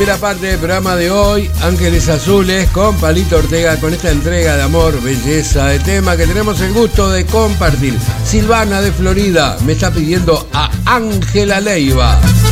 primera parte del programa de hoy, Ángeles Azules, con Palito Ortega, con esta entrega de amor, belleza de tema que tenemos el gusto de compartir. Silvana de Florida me está pidiendo a Ángela Leiva.